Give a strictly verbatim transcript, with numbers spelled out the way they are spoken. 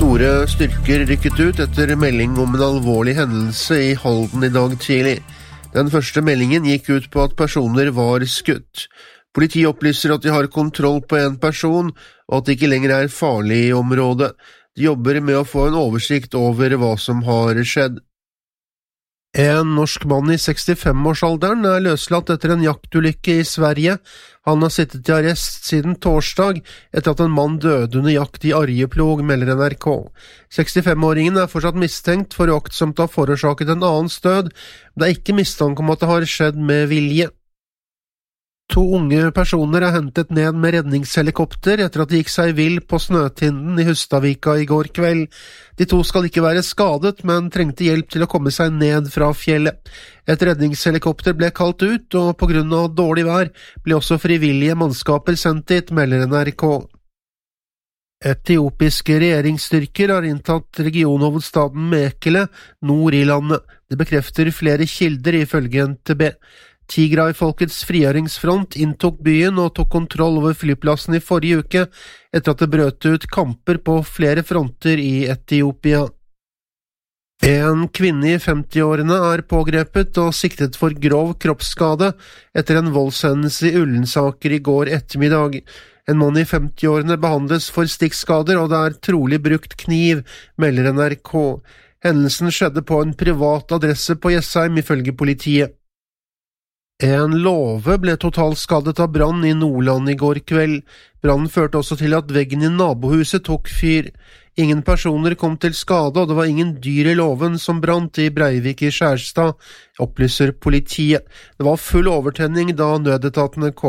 Store styrker rykket ut etter melding om en alvorlig hendelse i Halden i dag tidlig. Den første meldingen gikk ut på at personer var skutt. Politiet opplyser at de har kontroll på en person, og at det ikke lenger er farlig i området. De jobber med å få en oversikt over hva som har skjedd. En norsk mann i sekstifem-årsalderen er løslatt etter en jaktulykke i Sverige. Han har sittet i arrest siden torsdag etter at en mann døde under jakt i Arjeplog, melder N R K. sekstifem-åringen er fortsatt mistenkt for uaktsomt å ha forårsaket en annens død. Det er ikke mistanke om at det har skjedd med vilje. To unge personer er hentet ned med redningshelikopter etter at de gikk seg vill på Snøtinden i Hustadvika i går kveld. De to skal ikke være skadet, men trengte hjelp til å komme seg ned fra fjellet. Et redningshelikopter ble kalt ut, og på grunn av dårlig vær ble også frivillige mannskaper sendt dit, melder N R K. Etiopiske regjeringsstyrker har inntatt regionhovedstaden Mekele, nord i landet. Det bekrefter flere kilder ifølge N T B. Tigray-folkets frigjøringsfront inntok byen og tok kontroll over flyplassen i forrige uke, etter at det brøt ut kamper på flere fronter i Etiopia. En kvinne i femti-årene er pågrepet og siktet for grov kroppsskade etter en voldshendelse i Ullensaker i går ettermiddag. En mann i femti-årene behandles for stikkskader, og det er trolig brukt kniv, melder N R K. Hendelsen skjedde på en privat adresse på Jessheim, ifølge politiet. En låve ble totalskadet av brann i Nordland i går kveld. Brannen førte også til at veggen i nabohuset tok fyr. Ingen personer kom til skade, og det var ingen dyr i låven som brant i Breivik i Skjærstad, opplyser politiet. Det var full overtenning da nødetatene kom.